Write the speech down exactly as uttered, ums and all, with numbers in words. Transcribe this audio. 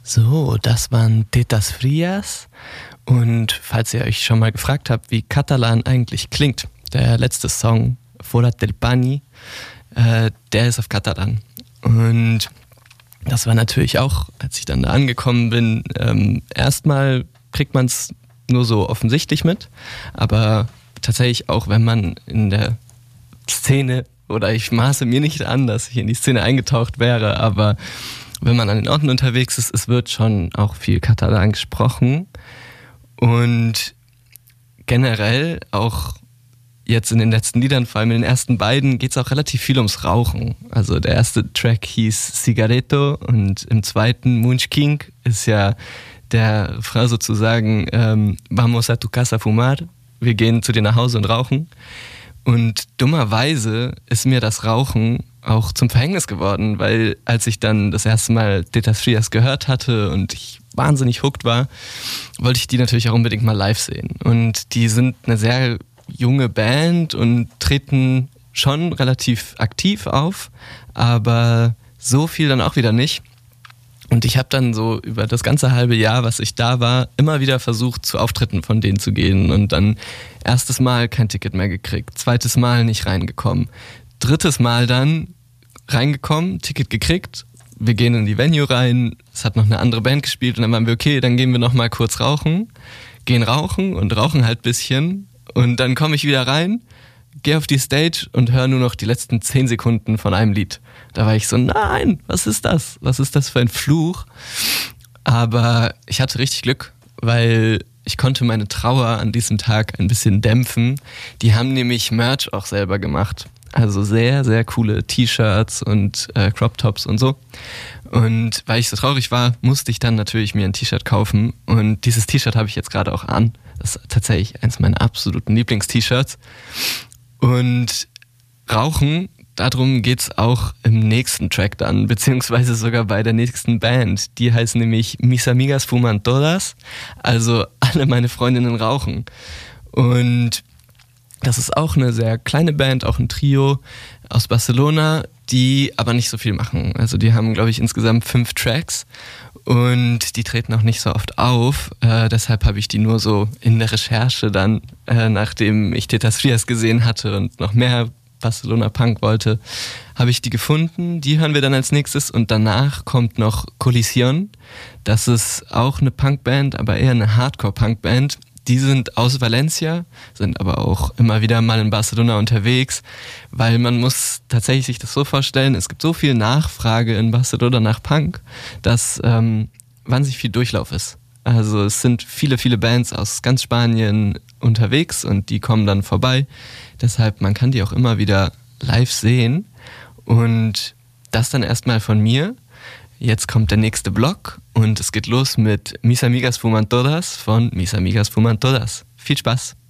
So, das waren Tetas Frias. Und falls ihr euch schon mal gefragt habt, wie Katalan eigentlich klingt, der letzte Song, Forat del Pani, äh, der ist auf Katalan. Und das war natürlich auch, als ich dann da angekommen bin, ähm, erstmal kriegt man es nur so offensichtlich mit, aber tatsächlich auch, wenn man in der Szene, oder ich maße mir nicht an, dass ich in die Szene eingetaucht wäre, aber wenn man an den Orten unterwegs ist, es wird schon auch viel Katalan gesprochen. Und generell auch jetzt in den letzten Liedern, vor allem in den ersten beiden, geht es auch relativ viel ums Rauchen. Also der erste Track hieß Cigaretto und im zweiten Munch King ist ja der Refrain sozusagen ähm, Vamos a tu casa a fumar, wir gehen zu dir nach Hause und rauchen. Und dummerweise ist mir das Rauchen auch zum Verhängnis geworden, weil als ich dann das erste Mal Tetas Frias gehört hatte und ich wahnsinnig hooked war, wollte ich die natürlich auch unbedingt mal live sehen. Und die sind eine sehr junge Band und treten schon relativ aktiv auf, aber so viel dann auch wieder nicht. Und ich habe dann so über das ganze halbe Jahr, was ich da war, immer wieder versucht, zu Auftritten von denen zu gehen. Und dann erstes Mal kein Ticket mehr gekriegt, zweites Mal nicht reingekommen, drittes Mal dann reingekommen, Ticket gekriegt, wir gehen in die Venue rein, es hat noch eine andere Band gespielt und dann waren wir, okay, dann gehen wir noch mal kurz rauchen, gehen rauchen und rauchen halt ein bisschen und dann komme ich wieder rein, gehe auf die Stage und höre nur noch die letzten zehn Sekunden von einem Lied. Da war ich so, nein, was ist das? Was ist das für ein Fluch? Aber ich hatte richtig Glück, weil ich konnte meine Trauer an diesem Tag ein bisschen dämpfen. Die haben nämlich Merch auch selber gemacht. Also sehr, sehr coole T-Shirts und äh, Crop-Tops und so. Und weil ich so traurig war, musste ich dann natürlich mir ein T-Shirt kaufen. Und dieses T-Shirt habe ich jetzt gerade auch an. Das ist tatsächlich eins meiner absoluten Lieblings-T-Shirts. Und Rauchen, darum geht's auch im nächsten Track dann, beziehungsweise sogar bei der nächsten Band. Die heißt nämlich Mis Amigas Fuman Todas, also alle meine Freundinnen rauchen. Und das ist auch eine sehr kleine Band, auch ein Trio aus Barcelona, die aber nicht so viel machen. Also die haben, glaube ich, insgesamt fünf Tracks und die treten auch nicht so oft auf. Äh, deshalb habe ich die nur so in der Recherche dann, äh, nachdem ich Tetas Frias gesehen hatte und noch mehr Barcelona Punk wollte, habe ich die gefunden. Die hören wir dann als nächstes und danach kommt noch Collision. Das ist auch eine Punkband, aber eher eine Hardcore-Punkband. Die sind aus Valencia, sind aber auch immer wieder mal in Barcelona unterwegs, weil man muss tatsächlich sich das so vorstellen, es gibt so viel Nachfrage in Barcelona nach Punk, dass ähm, wahnsinnig viel Durchlauf ist. Also es sind viele, viele Bands aus ganz Spanien unterwegs und die kommen dann vorbei. Deshalb, man kann die auch immer wieder live sehen. Und das dann erstmal von mir. Jetzt kommt der nächste Block und es geht los mit Mis Amigas Fuman Todas von Mis Amigas Fuman Todas. Viel Spaß!